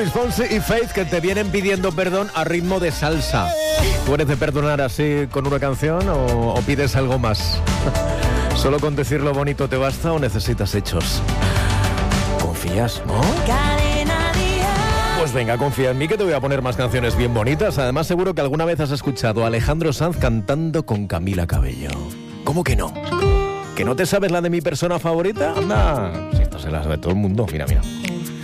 Luis Fonsi y Faith, que te vienen pidiendo perdón a ritmo de salsa. ¿Tú eres de perdonar así con una canción o pides algo más? ¿Solo con decir lo bonito te basta o necesitas hechos? ¿Confías, no? Pues venga, confía en mí que te voy a poner más canciones bien bonitas. Además, seguro que alguna vez has escuchado a Alejandro Sanz cantando con Camila Cabello. ¿Cómo que no? ¿Que no te sabes la de mi persona favorita? Anda, si esto se la sabe todo el mundo. Mira, mira.